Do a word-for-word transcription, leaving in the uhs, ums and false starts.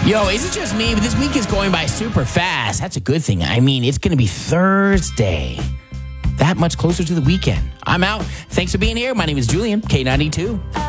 Yo, is it just me? But this week is going by super fast. That's a good thing. I mean, it's going to be Thursday. That much closer to the weekend. I'm out. Thanks for being here. My name is Julian, K ninety-two.